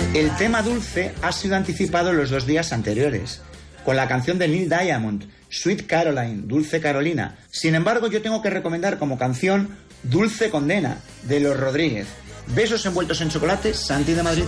El tema dulce ha sido anticipado en los 2 días anteriores, con la canción de Neil Diamond, Sweet Caroline, Dulce Carolina. Sin embargo, yo tengo que recomendar como canción Dulce Condena, de Los Rodríguez. Besos envueltos en chocolate, Santi de Madrid.